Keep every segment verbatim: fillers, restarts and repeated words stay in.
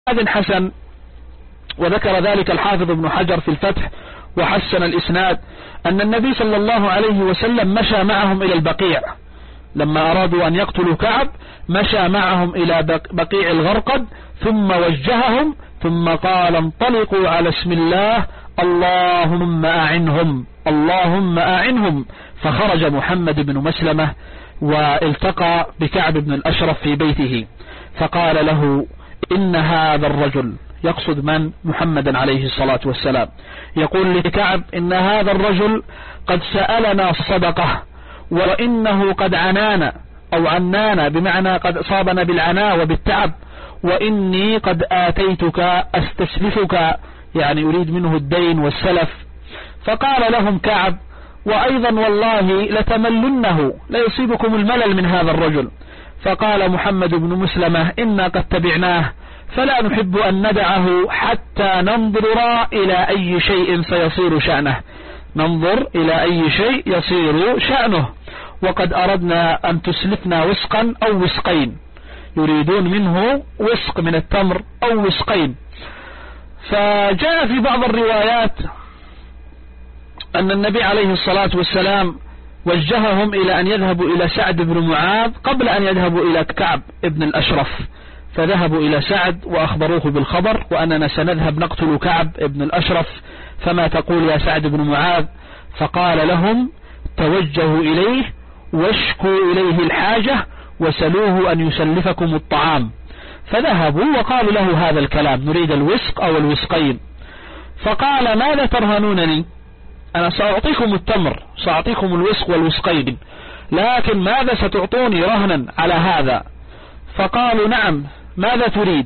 حسن، وذكر ذلك الحافظ ابن حجر في الفتح وحسن الإسناد، أن النبي صلى الله عليه وسلم مشى معهم إلى البقيع لما أرادوا أن يقتلوا كعب، مشى معهم إلى بقيع الغرقد ثم وجههم ثم قال انطلقوا على اسم الله اللهم أعنهم اللهم أعنهم. فخرج محمد بن مسلمة والتقى بكعب بن الأشرف في بيته فقال له إن هذا الرجل، يقصد من؟ محمد عليه الصلاة والسلام، يقول لكعب إن هذا الرجل قد سألنا الصدقة وإنه قد عنانا أو عنانا بمعنى قد صابنا بالعناء وبالتعب، وإني قد آتيتك أستسلفك، يعني يريد منه الدين والسلف. فقال لهم كعب وأيضا والله لتملنه، لا يصيبكم الملل من هذا الرجل. فقال محمد بن مسلمة إنا قد تبعناه فلا نحب أن ندعه حتى ننظر إلى أي شيء سيصير شأنه، ننظر إلى أي شيء يصير شأنه، وقد أردنا أن تسلفنا وسقا أو وسقين، يريدون منه وسق من التمر أو وسقين. فجاء في بعض الروايات أن النبي عليه الصلاة والسلام وجههم إلى أن يذهبوا إلى سعد بن معاذ قبل أن يذهبوا إلى كعب ابن الأشرف، فذهبوا إلى سعد وأخبروه بالخبر وأننا سنذهب نقتل كعب ابن الأشرف، فما تقول يا سعد بن معاذ؟ فقال لهم توجهوا إليه واشكوا إليه الحاجة وسلوه أن يسلفكم الطعام. فذهبوا وقالوا له هذا الكلام، نريد الوسق أو الوسقين. فقال ماذا ترهنونني؟ أنا سأعطيكم التمر، سأعطيكم الوسق والوسقين، لكن ماذا ستعطوني رهنا على هذا؟ فقالوا نعم ماذا تريد؟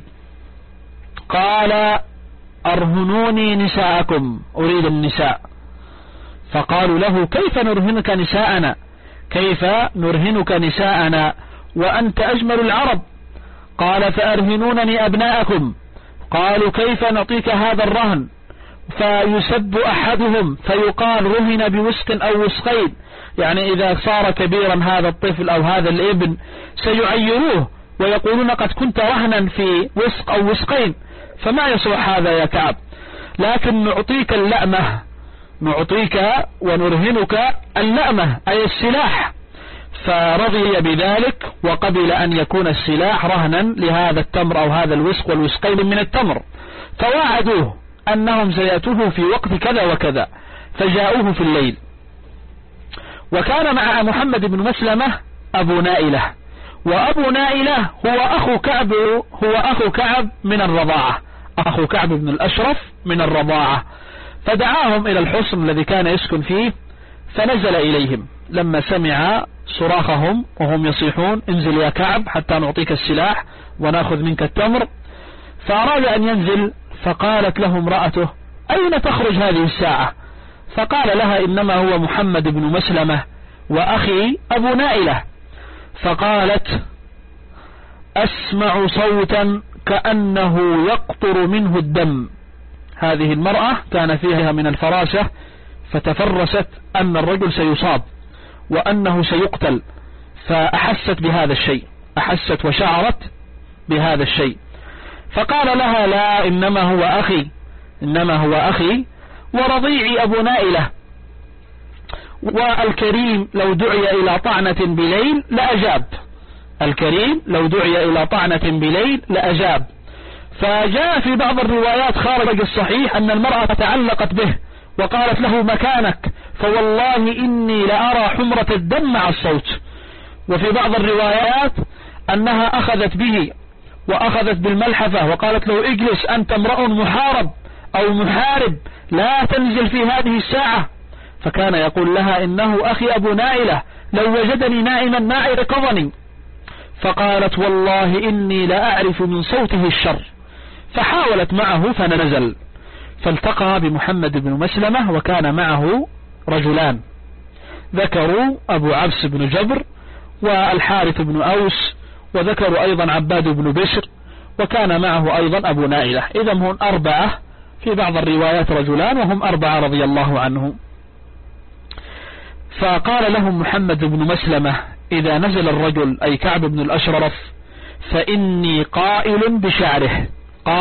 قال أرهنوني نساءكم، أريد النساء. فقالوا له كيف نرهنك نساءنا؟ كيف نرهنك نساءنا وأنت أجمل العرب؟ قال فأرهنونني أبناءكم. قالوا كيف نعطيك هذا الرهن؟ فيسب أحدهم فيقال رهن بوسق أو وسقين، يعني إذا صار كبيرا هذا الطفل أو هذا الابن سيعيروه ويقولون قد كنت رهنا في وسق أو وسقين، فما يصلح هذا يا كعب، لكن نعطيك اللأمة، نعطيك ونرهنك اللأمة أي السلاح. فرضي بذلك وقبل أن يكون السلاح رهنا لهذا التمر أو هذا الوسق والوسقين من التمر. فواعدوه أنهم سيأتوه في وقت كذا وكذا، فجاءوه في الليل. وكان مع محمد بن مسلمة أبو نائلة، وأبو نائلة هو أخو كعب، هو أخو كعب من الرضاعة، أخو كعب بن الأشرف من الرضاعة. فدعاهم إلى الحصن الذي كان يسكن فيه، فنزل إليهم لما سمع صراخهم وهم يصيحون انزل يا كعب حتى نعطيك السلاح ونأخذ منك التمر. فأراد أن ينزل، فقالت له امرأته أين تخرج هذه الساعة؟ فقال لها إنما هو محمد بن مسلمة وأخي أبو نائلة. فقالت أسمع صوتا كأنه يقطر منه الدم. هذه المرأة كان فيها من الفراسة، فتفرست أن الرجل سيصاب وأنه سيقتل، فأحست بهذا الشيء، أحست وشعرت بهذا الشيء. فقال لها لا إنما هو أخي، إنما هو أخي ورضيعي أبو نائلة، والكريم لو دعي إلى طعنة بليل لأجاب، الكريم لو دعي إلى طعنة بليل لأجاب. فجاء في بعض الروايات خارج الصحيح أن المرأة تعلقت به وقالت له مكانك، فوالله إني لأرى حمرة الدم مع الصوت. وفي بعض الروايات أنها أخذت به وأخذت بالملحفة وقالت له اجلس أنت امرأ محارب أو محارب، لا تنزل في هذه الساعة. فكان يقول لها إنه أخي أبو نائلة، لو وجدني نائما ما أيقظني. فقالت والله إني لأعرف من صوته الشر. فحاولت معه فنزل، فالتقى بمحمد بن مسلمة وكان معه رجلان، ذكروا أبو عبس بن جبر والحارث بن أوس، وذكروا أيضا عباد بن بشر، وكان معه أيضا أبو نائلة. إذا هم أربعة، في بعض الروايات رجلان وهم أربعة رضي الله عنهم. فقال لهم محمد بن مسلمة إذا نزل الرجل أي كعب بن الأشرف فإني قائل بشعره،